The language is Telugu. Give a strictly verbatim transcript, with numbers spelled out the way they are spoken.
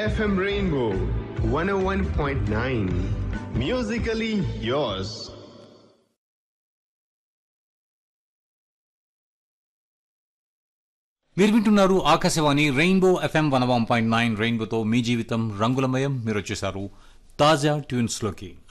F M Rainbow one oh one point nine. Musically yours. మీరు వింటున్నారు Akashvani rainbow FM one one point nine రెయిన్బోతో మీ జీవితం రంగులమయం. మీరు వచ్చేసారు తాజా ట్యూన్స్లోకి.